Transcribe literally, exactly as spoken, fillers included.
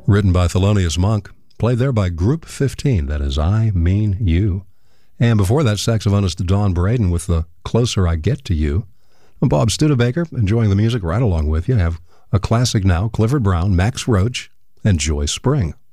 written by Thelonious Monk, played there by Group fifteen, that is I Mean You. And before that, saxophonist Don Braden with The Closer I Get to You. I'm Bob Studebaker, enjoying the music right along with you. I have a classic now, Clifford Brown, Max Roach, and Joy Spring.